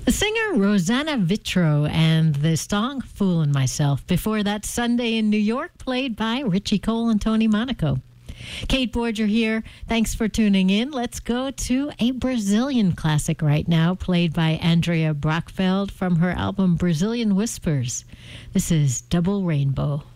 The singer Rosanna Vitro and the song Foolin' Myself. Before that, Sunday in New York, played by Richie Cole and Tony Monaco. Kate Borger here. Thanks for tuning in. Let's go to a Brazilian classic right now, played by Andrea Brockfeld from her album Brazilian Whispers. This is Double Rainbow.